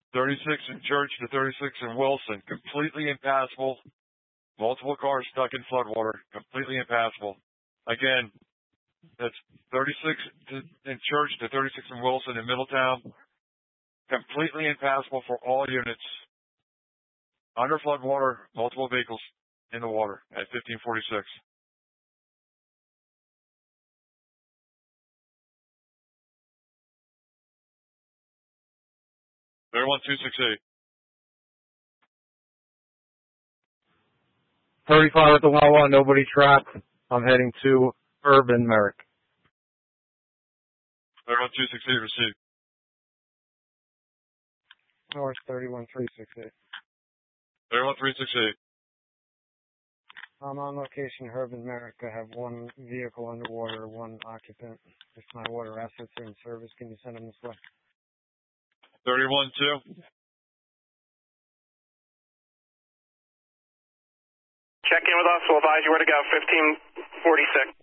36 in Church to 36 in Wilson, completely impassable. Multiple cars stuck in floodwater, completely impassable. Again, that's 36 in Church to 36 in Wilson in Middletown, completely impassable for all units. Under floodwater, multiple vehicles in the water at 1546. They're 1268. 35 at the Wawa, nobody trapped. I'm heading to Urban Merrick. They're 1268 received. North 31368. They're 1368. I'm on location, Urban Merrick. I have one vehicle underwater, one occupant. If my water assets are in service, can you send them this way? 31-2. Check in with us. We'll advise you where to go. 1546.